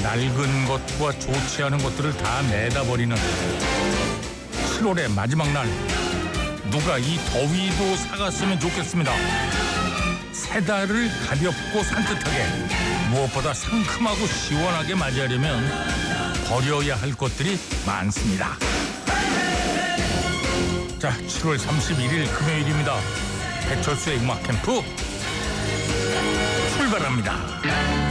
낡은 것과 좋지 않은 것들을 다 내다 버리는 7월의 마지막 날, 누가 이 더위도 사갔으면 좋겠습니다. 새 달을 가볍고 산뜻하게, 무엇보다 상큼하고 시원하게 맞이하려면 버려야 할 것들이 많습니다. 자, 7월 31일 금요일입니다. 배철수의 음악 캠프 출발합니다.